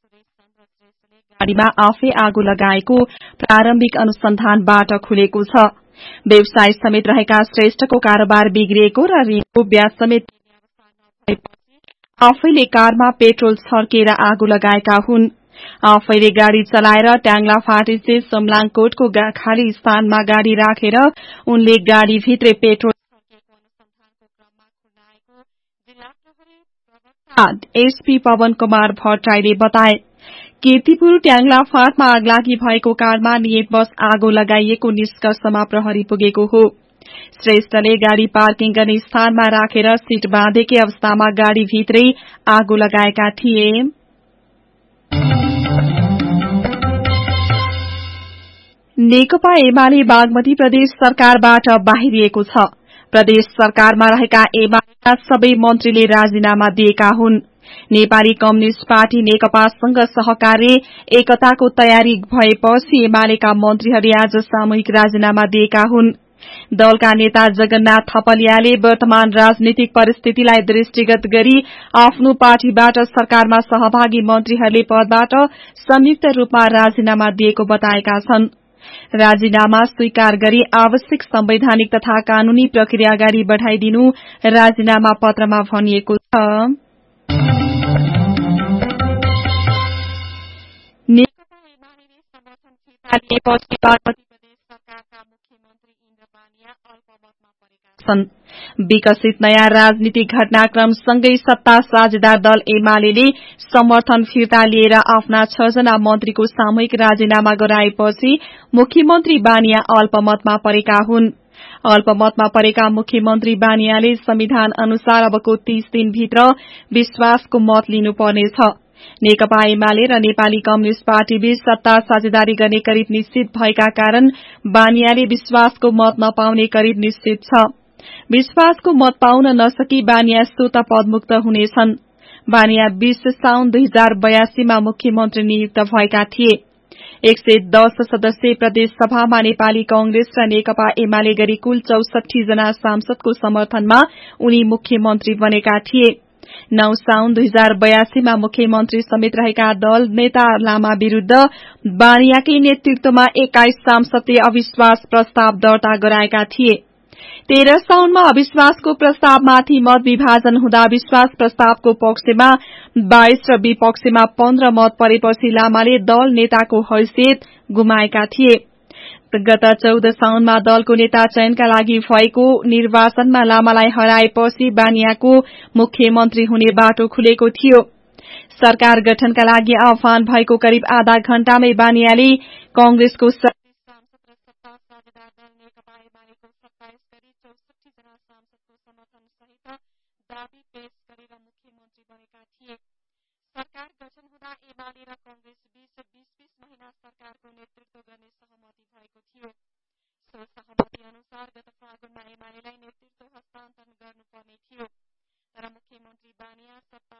गाड़ीमा आफै आगो लगाएको प्रारम्भिक अनुसन्धानबाट खुलेको छ। व्यवसाय समेत रहेका श्रेष्ठको कारोबार बिग्रिएको र ऋणको ब्याज समेत आफैले कारमा पेट्रोल छर्केर आगो लगाएका हुन्। आफैले गाड़ी चलाएर ट्याङ्ला फाँटीस्थित समलाङकोटको खाली स्थानमा गाड़ी राखेर उनले गाड़ी भित्रै पेट्रोल छर्केको अनुसन्धानको क्रममा खुलाएको जिल्ला प्रहरी प्रवक्ता एसपी पवन कुमार भट्टराईले बताए। कीर्तिपुर ट्याङ्ला फाँटमा आगलागी भएको कारमा नियतवश आगो लगाइएको निष्कर्षमा प्रहरी पुगेको हो। श्रेष्ठले गाड़ी पार्किङ गर्ने स्थानमा राखेर सीट बाँधेकै अवस्थामा गाड़ी भित्रै आगो लगाएका थिए। नेकपा एमाले बागमती प्रदेश सरकारबाट बाहिरिएको छ। प्रदेश सरकारमा रहेका एमालेका सबै मन्त्रीले राजीनामा दिएका हुन्। नेपाली कम्युनिष्ट पार्टी नेकपासँग सहकार्य एकताको तयारी भएपछि एमालेका मन्त्रीहरूले आज सामूहिक राजीनामा दिएका हुन्। दलका नेता जगन्नाथ थपलियाले वर्तमान राजनीतिक परिस्थितिलाई दृष्टिगत गरी आफ्नो पार्टीबाट सरकारमा सहभागी मन्त्रीहरूले पदबाट संयुक्त रूपमा राजीनामा दिएको बताएका छन्। राजीनामा स्वीकार गरी आवश्यक संवैधानिक तथा कानूनी प्रक्रिया अगाडि बढ़ाइदिनु राजीनामा पत्रमा भनिएको छ। नेकपा एमालेले समर्थन फिर्ता लिएपछि बागमती प्रदेश सरकारका मुख्यमन्त्री इन्द्र बानिया अल्पमतमा परेका छन्। विकसित नयाँ राजनीतिक घटनाक्रमसँगै सत्ता साझेदार दल एमालेले समर्थन फिर्ता लिएर आफ्ना 6 जना मन्त्रीको सामूहिक राजीनामा गराएपछि मुख्यमन्त्री बानिया अल्पमतमा परेका हुन्। अल्पमतमा परेका मुख्यमन्त्री बानियाले संविधान अनुसार अबको 30 दिनभित्र विश्वासको मत लिनुपर्नेछ। नेकपा एमाले र नेपाली कम्युनिष्ट पार्टीबीच सत्ता साझेदारी गर्ने करिब निश्चित भएका कारण बानियाले विश्वासको मत नपाउने करिब निश्चित छ। विश्वासको मत पाउन नसकी बानिया स्वत पदमुक्त हुनेछन्। बानिया 20 साउन 2082 मा मुख्यमन्त्री नियुक्त भएका थिए। 110 सदस्यीय प्रदेश सभामा नेपाली कांग्रेस र नेकपा एमाले गरी कुल 64 जना सांसदको समर्थनमा उनी मुख्यमन्त्री बनेका थिए। 9 साउन 2082 मा मुख्यमन्त्री समेत रहेका दल नेता लामा विरूद्ध बानियाकै नेतृत्वमा 21 सांसदले अविश्वास प्रस्ताव दर्ता गराएका थिए। 13 साउनमा अविश्वासको प्रस्तावमाथि मत विभाजन हुँदा विश्वास प्रस्तावको पक्षमा 22 र विपक्षमा 15 मत परेपछि लामाले दल नेताको हैसियत गुमाएका थिए। गत 14 साउनमा दलको नेता चयनका लागि भएको निर्वाचनमा लामालाई हराएपछि बानियाको मुख्यमन्त्री हुने बाटो खुलेको थियो। सरकार गठनका लागि आह्वान भएको करिब आधा घण्टामै बानियाले कांग्रेसको दावी पेश गरेर मुख्यमन्त्री बनेका थिए। सरकार गठन हुँदा एमाले र कांग्रेस बीच 20 महिना सरकारको नेतृत्व गर्ने सहमति भएको थियो। सो सहमति अनुसार गत फागुनमा एमालेलाई नेतृत्व हस्तान्तरण गर्नुपर्ने थियो। तर मुख्यमन्त्री बानिया सत्ता